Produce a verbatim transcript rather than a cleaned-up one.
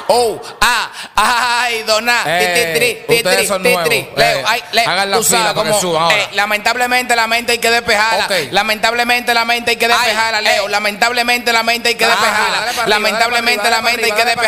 Oh, ah, ay, dona, Eh, titri, ustedes titri, son titri, nuevos. Leo, Eh, ay, Leo, hagan la tú sabes fila para que cómo, suban ahora. eh, lamentablemente la mente hay que despejarla. Ok. Lamentablemente la mente hay que despejarla, Ay, Leo. eh. Lamentablemente la mente hay que Ajá, despejarla. dale para arriba, Lamentablemente dale la para mente hay arriba, que dale para